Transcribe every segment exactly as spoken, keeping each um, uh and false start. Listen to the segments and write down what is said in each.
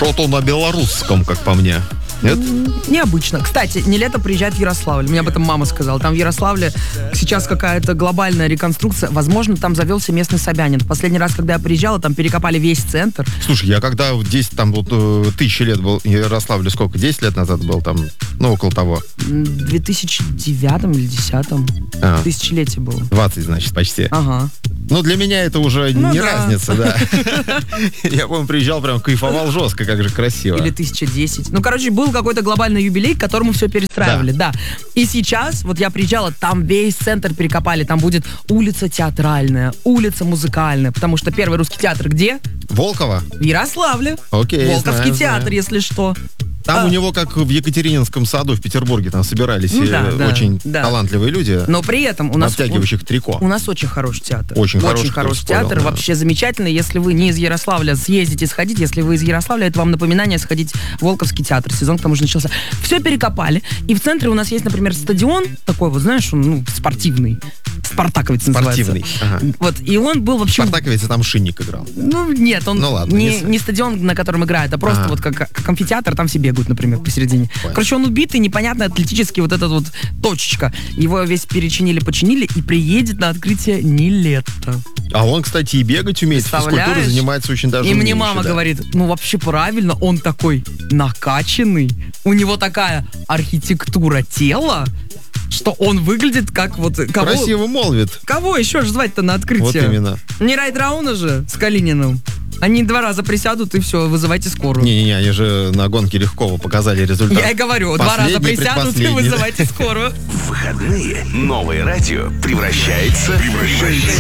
Что-то на белорусском, как по мне. Нет? Необычно. Кстати, не лето приезжает в Ярославль. Мне об этом мама сказала. Там в Ярославле сейчас какая-то глобальная реконструкция. Возможно, там завелся местный Собянин. Последний раз, когда я приезжала, там перекопали весь центр. Слушай, я когда вот десять, там вот э, тысячи лет был в Ярославле, сколько, десять лет назад был там, ну, около того. В две тысячи девятом или две тысячи десятом. А. Тысячелетие было. двадцать, значит, почти. Ага. Ну, для меня это уже Ну, не да. разница, да. Я, помню, приезжал, прям кайфовал жестко, как же красиво. Или тысяча десять. Ну, короче, был какой-то глобальный юбилей, к которому все перестраивали, да. И сейчас, вот я приезжала, там весь центр перекопали, там будет улица театральная, улица музыкальная, потому что первый русский театр где? Волково? В Ярославле. Окей, Волковский знаю, театр, знаю. если что. Там А. у него, как в Екатерининском саду в Петербурге, там собирались Ну, да, э, да, очень да. талантливые люди, Но при этом у в нас... обтягивающих трико. У нас очень хороший театр. Очень хороший, Очень хороший кто театр, вспомнил, да. вообще замечательный. Если вы не из Ярославля, съездите, сходите. Если вы из Ярославля, это вам напоминание сходить в Волковский театр. Сезон к тому же начался. Все перекопали. И в центре у нас есть, например, стадион такой вот, знаешь, он, ну, спортивный. Спартаковец Спортивный. называется. Ага. Вот, и он был вообще... Спартаковец, там Шинник играл. Ну, нет, он Ну, ладно, не, не суть. не стадион, на котором играет, а просто Ага. вот как, как амфитеатр, там все бегают, например, посередине. Понял. Короче, он убитый, непонятно, атлетический вот этот вот точечка. Его весь перечинили, починили, и приедет на открытие не лето. А он, кстати, и бегать умеет, физкультурой Представляешь? занимается очень даже И мне умеюще, мама да. говорит, ну вообще правильно, он такой накачанный, у него такая архитектура тела, что он выглядит как вот... Кого, Красиво молвит. кого еще ж звать-то на открытие? Вот именно. Не Райт Рауна же с Калининым. Они два раза присядут, и все, вызывайте скорую. Не-не-не, они же на гонке Легкова показали результат. Я и говорю, два раза Последний, присядут, и предпоследний. вызывайте скорую. В выходные новое радио превращается, превращается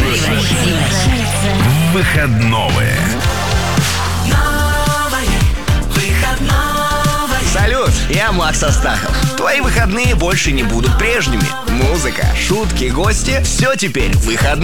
в выходное. Салют, я Макс Астахов. Твои выходные больше не будут прежними. Музыка, шутки, гости — все теперь выходные.